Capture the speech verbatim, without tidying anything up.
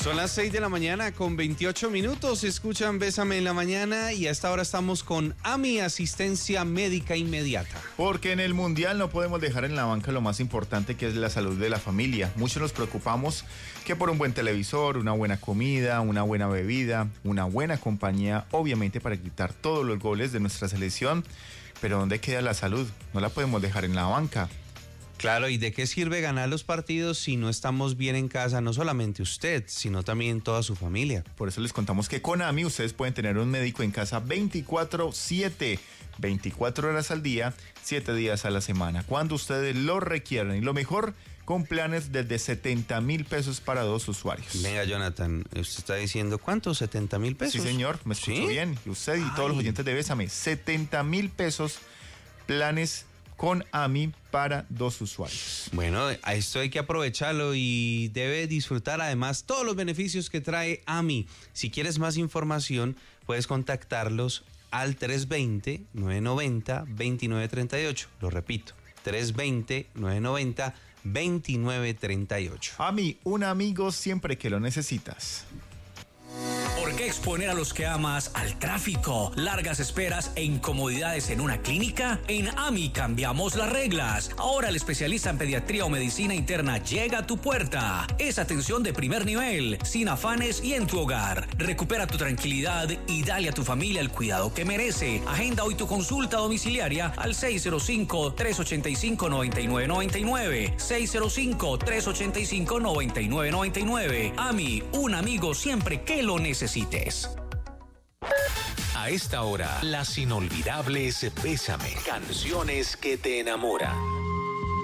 Son las seis de la mañana con veintiocho minutos. Escuchan Bésame en la Mañana y a esta hora estamos con AMI, Asistencia Médica Inmediata. Porque en el Mundial no podemos dejar en la banca lo más importante, que es la salud de la familia. Muchos nos preocupamos que por un buen televisor, una buena comida, una buena bebida, una buena compañía, obviamente para quitar todos los goles de nuestra selección. Pero ¿dónde queda la salud? No la podemos dejar en la banca. Claro, ¿y de qué sirve ganar los partidos si no estamos bien en casa? No solamente usted, sino también toda su familia. Por eso les contamos que con AMI ustedes pueden tener un médico en casa veinticuatro siete, veinticuatro horas al día, siete días a la semana, cuando ustedes lo requieran. Y lo mejor, con planes desde setenta mil pesos para dos usuarios. Venga, Jonathan, usted está diciendo, ¿cuánto? ¿setenta mil pesos? Sí, señor, me escuchó ¿Sí? bien. Y usted y Ay. todos los oyentes de Bésame, setenta mil pesos, planes con AMI para dos usuarios. Bueno, a esto hay que aprovecharlo y debe disfrutar además todos los beneficios que trae AMI. Si quieres más información, puedes contactarlos al tres dos cero, nueve nueve cero, dos nueve tres ocho. Lo repito, tres dos cero, nueve nueve cero, dos nueve tres ocho. AMI, un amigo siempre que lo necesitas. ¿Por qué exponer a los que amas al tráfico, largas esperas e incomodidades en una clínica? En AMI cambiamos las reglas. Ahora el especialista en pediatría o medicina interna llega a tu puerta. Es atención de primer nivel, sin afanes y en tu hogar. Recupera tu tranquilidad y dale a tu familia el cuidado que merece. Agenda hoy tu consulta domiciliaria al seis cero cinco, tres ocho cinco, nueve nueve nueve nueve. seis cero cinco, tres ocho cinco, nueve nueve nueve nueve. AMI, un amigo siempre que lo necesites. A esta hora, las inolvidables Bésame, canciones que te enamoran.